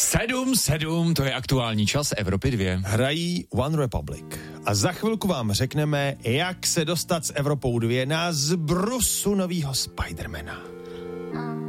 7, to je aktuální čas Evropy 2. Hrají One Republic. A za chvilku vám řekneme, jak se dostat s Evropou 2 na zbrusu novýho Spidermana.